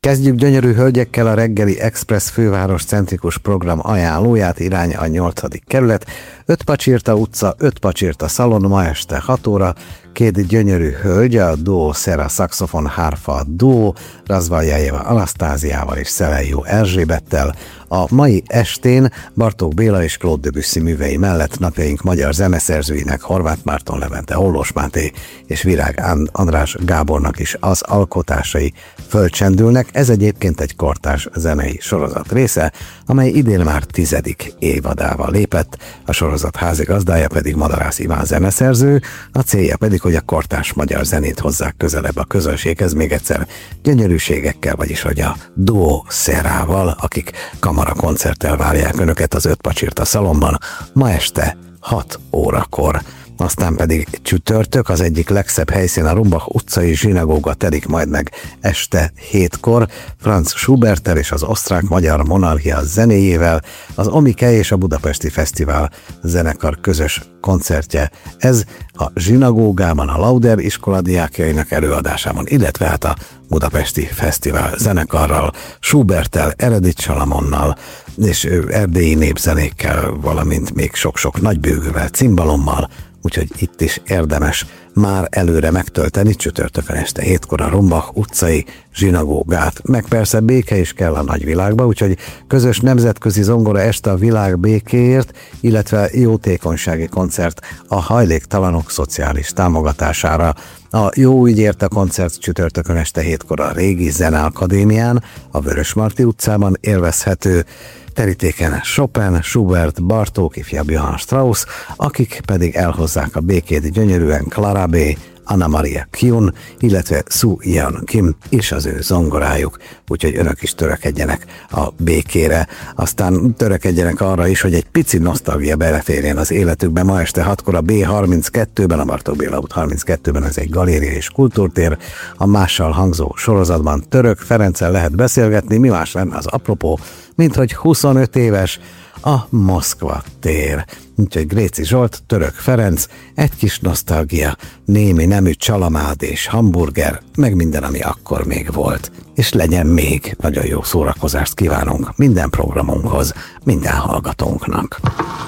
Kezdjük gyönyörű hölgyekkel a reggeli Express főváros centrikus program ajánlóját, irány a 8. kerület, 5 Pacsirta utca, 5 Pacsirta szalon, ma este 6 óra, 2 gyönyörű hölgy, a duo Szera Saxofon Harfa duo, Razvaljajeva Anasztáziával és Szeleljó Erzsébettel. A mai estén Bartók Béla és Claude Debussy művei mellett napjaink magyar zeneszerzőinek, Horváth Márton, Levente Hollós Máté és Virág András Gábornak is az alkotásai fölcsendülnek. Ez egyébként egy kortárs zenei sorozat része, amely idén már 10. évadával lépett, a sorozat házigazdája pedig Madarász Iván zeneszerző, a célja pedig, hogy a kortárs magyar zenét hozzák közelebb a közönséghez, még egyszer gyönyörűségekkel, vagyis hogy a duo Szerával, akik kamara koncerttel várják önöket az 5 Pacsirta szalonban ma este 6 órakor. Aztán pedig csütörtök, az egyik legszebb helyszín, a Rumbach utcai zsinagóga telik majd meg este 7-kor, Franz Schuberttel és az osztrák-magyar monarchia zenéjével, az Omike és a Budapesti Fesztivál zenekar közös koncertje. Ez a zsinagógában, a Lauder iskola diákjainak előadásában, illetve hát a Budapesti Fesztivál zenekarral, Schuberttel, Eredith Salamonnal és erdélyi népzenékkel, valamint még sok-sok nagybőgővel, cimbalommal, úgyhogy itt is érdemes már előre megtölteni csütörtökön este 7-kor a Rumbach utcai zsinagógát. Meg persze béke is kell a nagyvilágba, úgyhogy közös nemzetközi zongora este a világ békéért, illetve jótékonysági koncert a hajléktalanok szociális támogatására. A jó ügyért a koncert csütörtökön este 7-kor a régi Zeneakadémián, a Vörösmarty utcában élvezhető. Terítéken Chopin, Schubert, Bartók, ifjabb Johann Strauss, akik pedig elhozzák a békét gyönyörűen Clara B., Anna Maria Kyun, illetve Su Yeon Kim és az ő zongorájuk, úgyhogy önök is törekedjenek a békére. Aztán törekedjenek arra is, hogy egy pici nosztalgia beleférjen az életükbe. Ma este 6-kor a B32-ben, a Bartók Béla út 32-ben, ez egy galéria és kultúrtér, a mással hangzó sorozatban Török Ferenccel lehet beszélgetni, mi más lenne az apropó, mint hogy 25 éves a Moszkva tér. Úgyhogy Gréci Zsolt, Török Ferenc, egy kis nosztalgia, némi nemű csalamád és hamburger, meg minden, ami akkor még volt. És legyen még. Nagyon jó szórakozást kívánunk minden programunkhoz, minden hallgatónknak.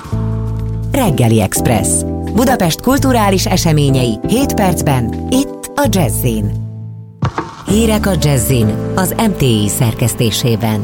Reggeli Express. Budapest kulturális eseményei 7 percben, itt a Jazzin. Hírek a Jazzin, az MTI szerkesztésében.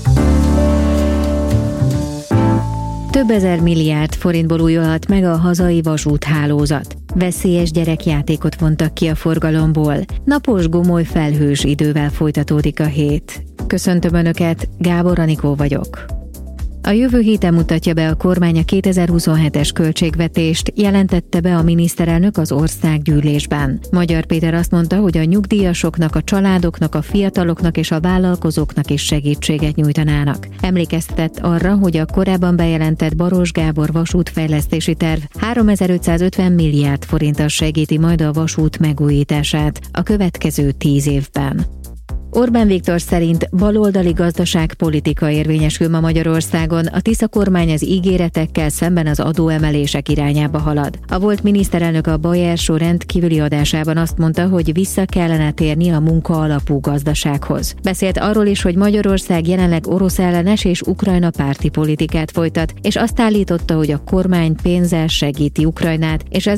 Több ezer milliárd forintból újulhat meg a hazai vasúthálózat. Veszélyes gyerekjátékot vontak ki a forgalomból. Napos, gomoly, felhős idővel folytatódik a hét. Köszöntöm Önöket, Gábor Anikó vagyok. A jövő héten mutatja be a kormány a 2027-es költségvetést, jelentette be a miniszterelnök az országgyűlésben. Magyar Péter azt mondta, hogy a nyugdíjasoknak, a családoknak, a fiataloknak és a vállalkozóknak is segítséget nyújtanának. Emlékeztetett arra, hogy a korábban bejelentett Baros Gábor vasútfejlesztési terv 3550 milliárd forinttal segíti majd a vasút megújítását a következő 10 évben. Orbán Viktor szerint baloldali gazdaságpolitika érvényesül ma Magyarországon, a Tisza kormány az ígéretekkel szemben az adóemelések irányába halad. A volt miniszterelnök a Bayer Show rendkívüli adásában azt mondta, hogy vissza kellene térni a munka alapú gazdasághoz. Beszélt arról is, hogy Magyarország jelenleg orosz ellenes és Ukrajna párti politikát folytat, és azt állította, hogy a kormány pénzzel segíti Ukrajnát, és